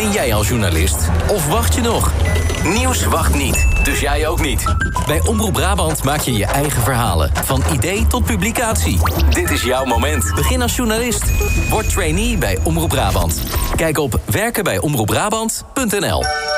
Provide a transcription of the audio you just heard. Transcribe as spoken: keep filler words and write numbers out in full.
Ben jij al journalist? Of wacht je nog? Nieuws wacht niet, dus jij ook niet. Bij Omroep Brabant maak je je eigen verhalen. Van idee tot publicatie. Dit is jouw moment. Begin als journalist. Word trainee bij Omroep Brabant. Kijk op werken bij omroep brabant punt n l.